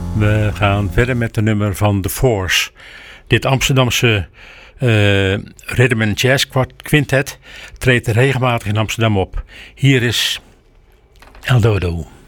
We gaan verder met de nummer van The Force. Dit Amsterdamse Rhythm and Jazz Quintet treedt regelmatig in Amsterdam op. Hier is El Dodo.